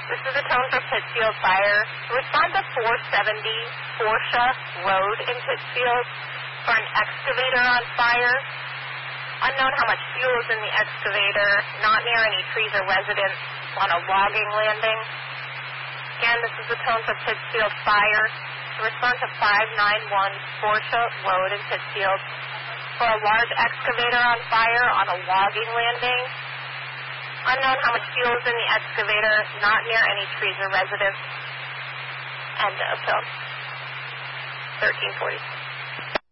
This is a tone for Pittsfield Fire. Respond to 470 Forsha Road in Pittsfield for an excavator on fire. Unknown how much fuel is in the excavator, not near any trees or residents, on a logging landing. Again, this is a tone for Pittsfield Fire. Respond to 591 Forsha Road in Pittsfield for a large excavator on fire on a logging landing. Unknown how much fuel is in the excavator, not near any trees or residents. End of tone. 1340.